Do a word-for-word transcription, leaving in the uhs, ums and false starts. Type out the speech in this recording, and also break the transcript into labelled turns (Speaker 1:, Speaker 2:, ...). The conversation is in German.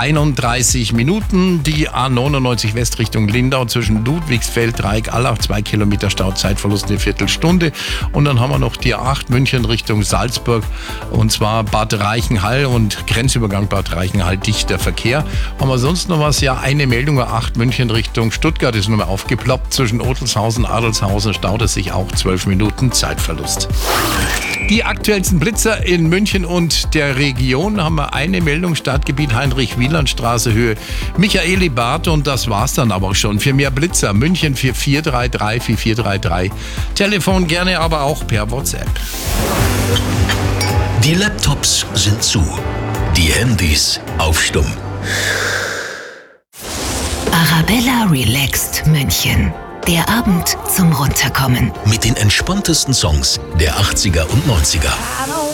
Speaker 1: einunddreißig Minuten. Die A neunundneunzig West Richtung Lindau zwischen Ludwigsfeld, Dreieck-Allach, zwei Kilometer Stau, Zeitverlust eine Viertelstunde. Und dann haben wir noch die A acht München Richtung Salzburg, und zwar Bad Reichenhall und Grenzübergang Bad Reichenhall, dichter Verkehr. Haben wir sonst noch was? Ja, eine Meldung, A acht München Richtung Stuttgart ist nochmal aufgeploppt. Zwischen Odelshausen, Adelshausen staut es sich auch zwölf Minuten Zeitverlust. Die aktuellsten Blitzer in München und der Region haben wir eine Meldung, Stadtgebiet Heinrich-Wieland-Straße, Höhe Michaeli-Bad, und das war's dann aber auch schon. Für mehr Blitzer München vier vier drei drei vier vier drei drei. Telefon gerne aber auch per WhatsApp.
Speaker 2: Die Laptops sind zu, die Handys auf Stumm.
Speaker 3: Arabella Relaxed München. Der Abend zum Runterkommen.
Speaker 2: Mit den entspanntesten Songs der achtziger und neunziger.